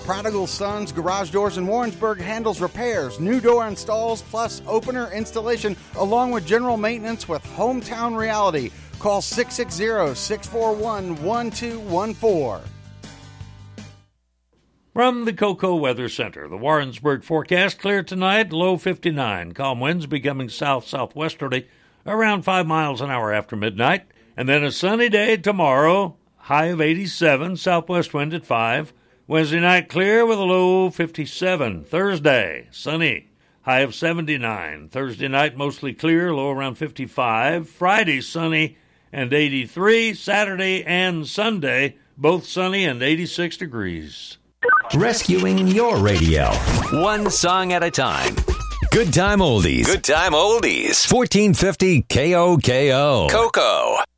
Prodigal Sons Garage Doors in Warrensburg handles repairs, new door installs, plus opener installation, along with general maintenance with Hometown Reality. Call 660-641-1214. From the Cocoa Weather Center, the Warrensburg forecast: clear tonight, low 59. Calm winds becoming south-southwesterly around 5 miles an hour after midnight. And then a sunny day tomorrow, high of 87, southwest wind at 5. Wednesday night clear with a low 57. Thursday, sunny, high of 79. Thursday night mostly clear, low around 55. Friday, sunny and 83. Saturday and Sunday, both sunny and 86 degrees. Rescuing your radio. One song at a time. Good Time Oldies. Good Time Oldies. 1450 KOKO. Cocoa.